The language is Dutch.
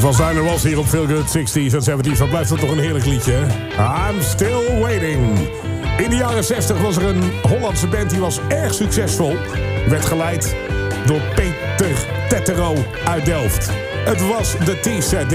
Van Steiner was hier op Feel Good 60s en 70s. Dan blijft dat toch een heerlijk liedje, hè? I'm still waiting. In de jaren 60 was er een Hollandse band die was erg succesvol. Werd geleid door Peter Tettero uit Delft. Het was de T-set.